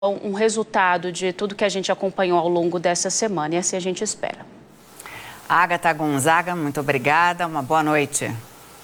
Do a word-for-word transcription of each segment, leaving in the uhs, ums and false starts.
um resultado de tudo que a gente acompanhou ao longo dessa semana, e assim a gente espera. Agatha Gonzaga, muito obrigada, uma boa noite.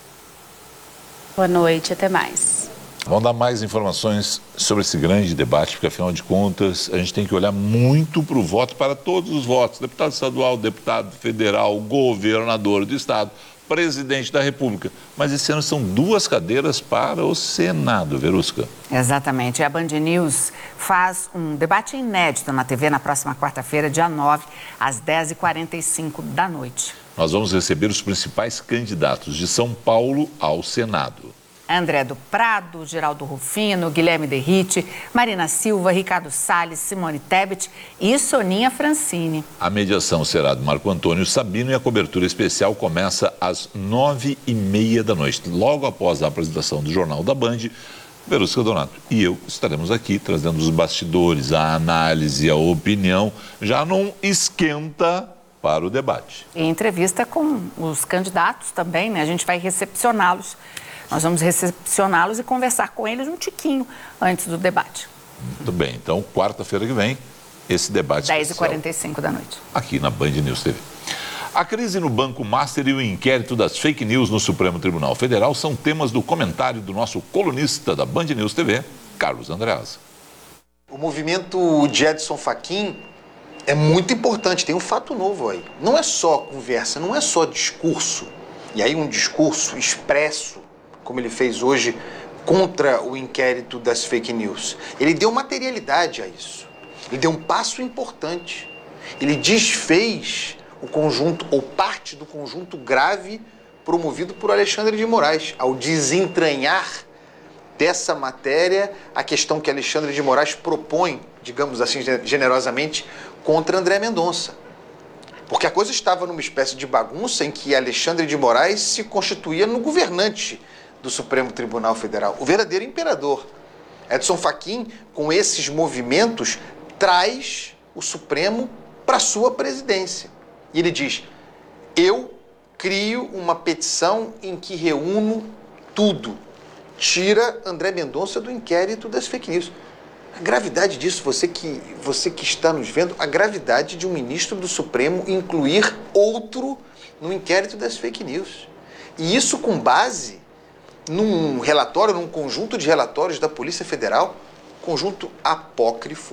Boa noite, até mais. Vamos dar mais informações sobre esse grande debate, porque afinal de contas a gente tem que olhar muito para o voto, para todos os votos, deputado estadual, deputado federal, governador do estado, presidente da República. Mas esse ano são duas cadeiras para o Senado, Verusca. Exatamente. E a Band News faz um debate inédito na T V na próxima quarta-feira, dia nove, às dez e quarenta e cinco da noite. Nós vamos receber os principais candidatos de São Paulo ao Senado. André do Prado, Geraldo Rufino, Guilherme Derrite, Marina Silva, Ricardo Salles, Simone Tebet e Soninha Francini. A mediação será do Marco Antônio Sabino e a cobertura especial começa às nove e meia da noite. Logo após a apresentação do Jornal da Band, Verusca Donato e eu estaremos aqui trazendo os bastidores, a análise, a opinião, já num esquenta para o debate. E entrevista com os candidatos também, né? A gente vai recepcioná-los. Nós vamos recepcioná-los e conversar com eles um tiquinho antes do debate. Muito bem, então quarta-feira que vem, esse debate dez e quarenta e cinco da noite. Aqui na Band News T V. A crise no Banco Master e o inquérito das fake news no Supremo Tribunal Federal são temas do comentário do nosso colunista da Band News T V, Carlos Andreasa. O movimento de Edson Fachin é muito importante, tem um fato novo aí. Não é só conversa, não é só discurso. E aí um discurso expresso, como ele fez hoje, contra o inquérito das fake news. Ele deu materialidade a isso. Ele deu um passo importante. Ele desfez o conjunto, ou parte do conjunto grave promovido por Alexandre de Moraes, ao desentranhar dessa matéria a questão que Alexandre de Moraes propõe, digamos assim generosamente, contra André Mendonça. Porque a coisa estava numa espécie de bagunça em que Alexandre de Moraes se constituía no governante do Supremo Tribunal Federal, o verdadeiro imperador. Edson Fachin, com esses movimentos, traz o Supremo para sua presidência. E ele diz, eu crio uma petição em que reúno tudo. Tira André Mendonça do inquérito das fake news. A gravidade disso, você que, você que está nos vendo, a gravidade de um ministro do Supremo incluir outro no inquérito das fake news. E isso com base num relatório, num conjunto de relatórios da Polícia Federal, conjunto apócrifo,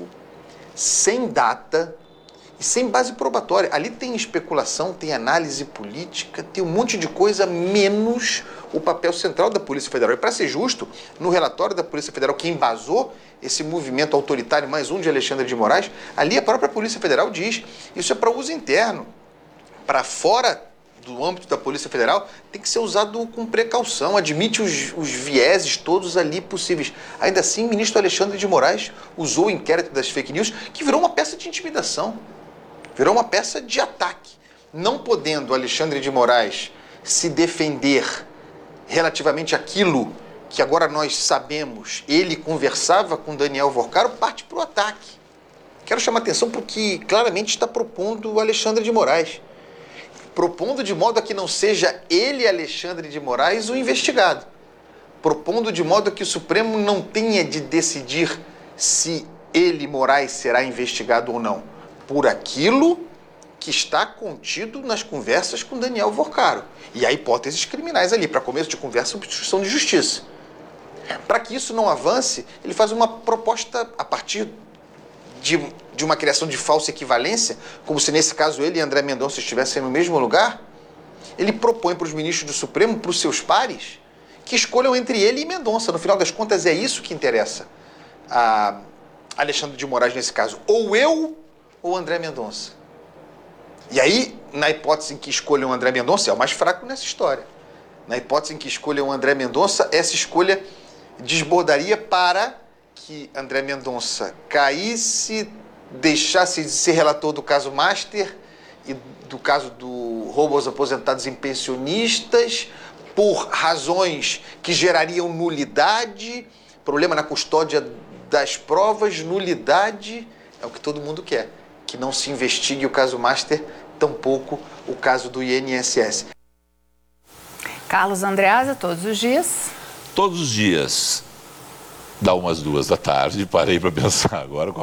sem data e sem base probatória. Ali tem especulação, tem análise política, tem um monte de coisa, menos o papel central da Polícia Federal. E para ser justo, no relatório da Polícia Federal, que embasou esse movimento autoritário, mais um de Alexandre de Moraes, ali a própria Polícia Federal diz, isso é para uso interno, para fora do âmbito da Polícia Federal, tem que ser usado com precaução, admite os, os vieses todos ali possíveis. Ainda assim, o ministro Alexandre de Moraes usou o inquérito das fake news, que virou uma peça de intimidação, virou uma peça de ataque. Não podendo Alexandre de Moraes se defender relativamente àquilo que agora nós sabemos, ele conversava com Daniel Vorcaro, parte para o ataque. Quero chamar a atenção para o que claramente está propondo o Alexandre de Moraes. Propondo de modo a que não seja ele, Alexandre de Moraes, o investigado. Propondo de modo a que o Supremo não tenha de decidir se ele, Moraes, será investigado ou não, por aquilo que está contido nas conversas com Daniel Vorcaro. E há hipóteses criminais ali, para começo de conversa, obstrução de justiça. Para que isso não avance, ele faz uma proposta a partir de, de uma criação de falsa equivalência, como se nesse caso ele e André Mendonça estivessem no mesmo lugar. Ele propõe para os ministros do Supremo, para os seus pares, que escolham entre ele e Mendonça. No final das contas, é isso que interessa a Alexandre de Moraes nesse caso. Ou eu ou André Mendonça. E aí, na hipótese em que escolham André Mendonça, é o mais fraco nessa história. Na hipótese em que escolham André Mendonça, essa escolha desbordaria para que André Mendonça caísse, deixasse de ser relator do caso Master e do caso do roubo aos aposentados e pensionistas, por razões que gerariam nulidade, problema na custódia das provas, nulidade, é o que todo mundo quer, que não se investigue o caso Master, tampouco o caso do I N S S. Carlos Andreasa, todos os dias. Todos os dias. Dá umas duas da tarde, parei para pensar agora.